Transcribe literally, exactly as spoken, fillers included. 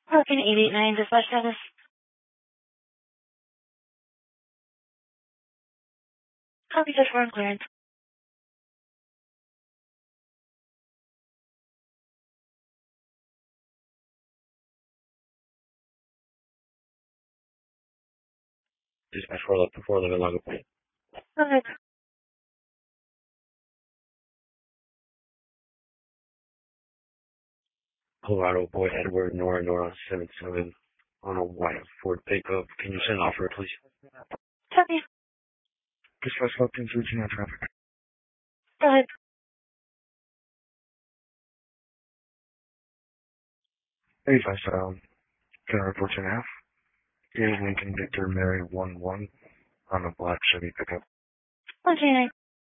Falcon eight eight nine, dispatch status. Copy, just for clearance. Dispatch four eleven, four eleven, log up. Go ahead. Colorado boy Edward Nora Nora seven seven on a white Ford pickup. Can you send an offer, please? Copy. Dispatch Falcon reaching out traffic. Go ahead. eighty-five style. Can I report two and a half? Here's Lincoln Victor Mary one one on a black Chevy pickup. one two nine.